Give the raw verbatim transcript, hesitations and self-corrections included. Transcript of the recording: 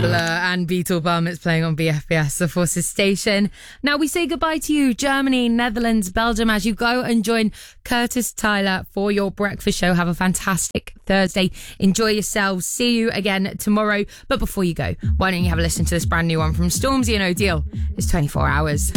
Blur and Beetle Bum. It's playing on B F B S, the Forces station. Now we say goodbye to you, Germany, Netherlands, Belgium, as you go and join Curtis Tyler for your breakfast show. Have a fantastic Thursday. Enjoy yourselves. See you again tomorrow. But before you go, why don't you have a listen to this brand new one from Stormzy and O'Deal? It's twenty-four hours.